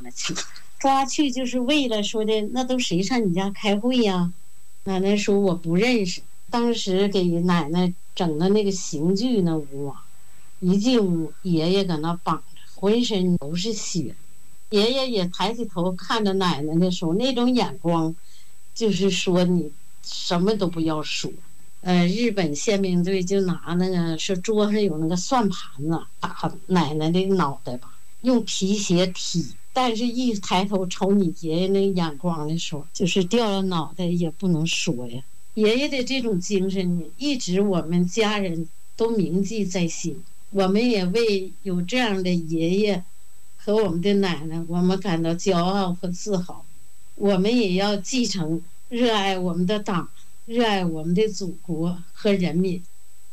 了去，抓去就是为了说的，那都谁上你家开会呀？奶奶说我不认识，当时给奶奶整的那个刑具那屋啊，一进屋，爷爷搁那绑着，浑身都是血。爷爷也抬起头看着奶奶的时候，那种眼光，就是说你什么都不要说。日本宪兵队就拿那个是桌上有那个算盘子打奶奶的脑袋吧，用皮鞋踢。但是一抬头瞅你爷爷那个眼光的时候，就是掉了脑袋也不能说呀。爷爷的这种精神呢，一直我们家人都铭记在心。我们也为有这样的爷爷和我们的奶奶，我们感到骄傲和自豪。我们也要继承热爱我们的党，热爱我们的祖国和人民。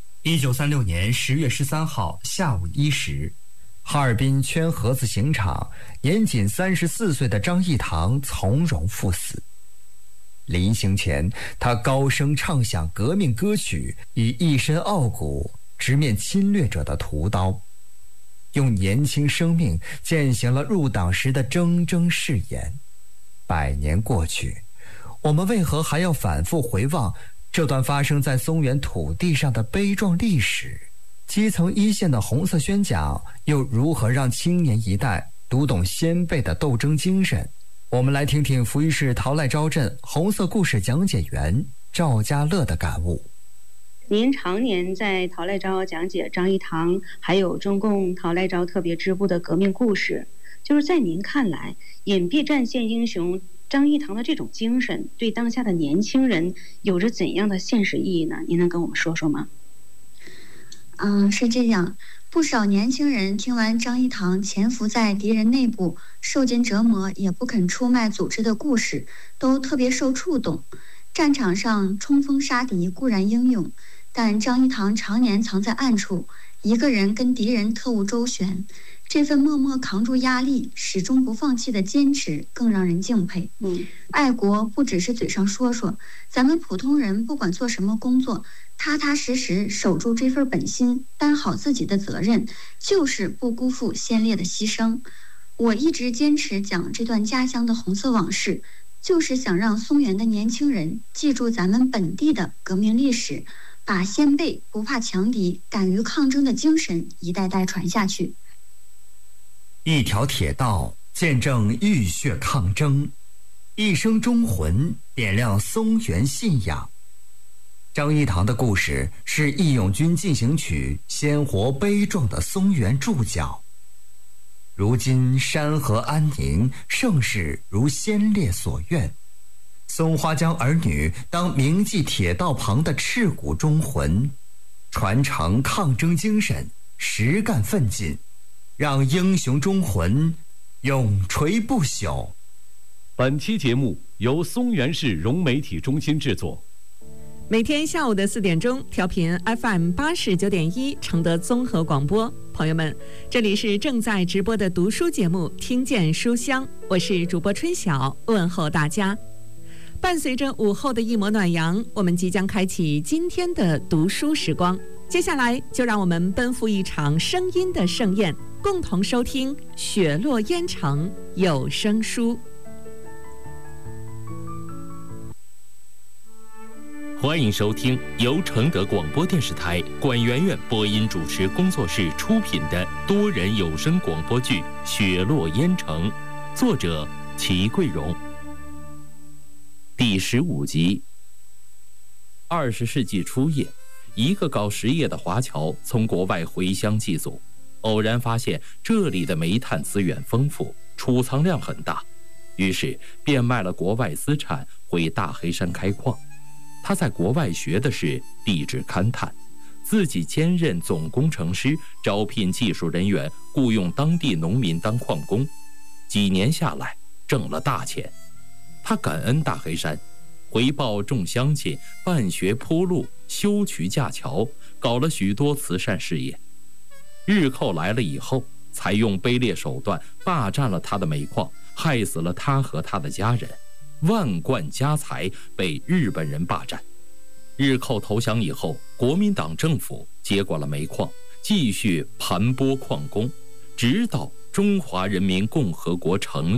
1936年10月13号下午1时，哈尔滨圈河子刑场，年仅34岁的张义堂从容赴死。临行前，他高声唱响革命歌曲，以一身傲骨直面侵略者的屠刀，用年轻生命践行了入党时的铮铮誓言。100年过去，我们为何还要反复回望这段发生在松原土地上的悲壮历史？基层一线的红色宣讲又如何让青年一代读懂先辈的斗争精神？我们来听听扶余市陶赖昭镇红色故事讲解员赵家乐的感悟。 您常年在陶赖昭讲解张义堂还有中共陶赖昭特别支部的革命故事，就是在您看来，隐蔽战线英雄张义堂的这种精神对当下的年轻人有着怎样的现实意义呢？您能跟我们说说吗？ 是这样，不少年轻人听完张义堂潜伏在敌人内部受尽折磨也不肯出卖组织的故事，都特别受触动。战场上冲锋杀敌固然英勇，但张义堂常年藏在暗处，一个人跟敌人特务周旋，这份默默扛住压力始终不放弃的坚持更让人敬佩。爱国不只是嘴上说说，咱们普通人不管做什么工作，踏踏实实守住这份本心，担好自己的责任，就是不辜负先烈的牺牲。我一直坚持讲这段家乡的红色往事，就是想让松原的年轻人记住咱们本地的革命历史，把先辈不怕强敌、敢于抗争的精神一代代传下去。 一条铁道见证浴血抗争，一声忠魂点亮松原信仰。张义堂的故事是《义勇军进行曲》鲜活悲壮的松原注脚。如今山河安宁，盛世如先烈所愿，松花江儿女当铭记铁道旁的赤骨忠魂，传承抗争精神，实干奋进，让英雄忠魂永垂不朽。 本期节目由松原市融媒体中心制作。 每天下午的4点钟，调频 FM 89.1承德综合广播。朋友们，这里是正在直播的读书节目《听见书香》，我是主播春晓，问候大家。伴随着午后的一抹暖阳，我们即将开启今天的读书时光。接下来就让我们奔赴一场声音的盛宴，共同收听雪落烟城有声书。 欢迎收听由承德广播电视台管媛媛播音主持工作室出品的多人有声广播剧《雪落烟城》，作者齐桂荣。第15集。20世纪初叶，一个搞实业的华侨从国外回乡祭祖，偶然发现这里的煤炭资源丰富，储藏量很大，于是变卖了国外资产回大黑山开矿。他在国外学的是地质勘探，自己兼任总工程师，招聘技术人员，雇佣当地农民当矿工。几年下来，挣了大钱。他感恩大黑山，回报众乡亲，办学铺路，修渠架桥，搞了许多慈善事业。日寇来了以后，采用卑劣手段霸占了他的煤矿，害死了他和他的家人。万贯家财被日本人霸占。日寇投降以后，国民党政府接管了煤矿，继续盘剥矿工，直到中华人民共和国成立。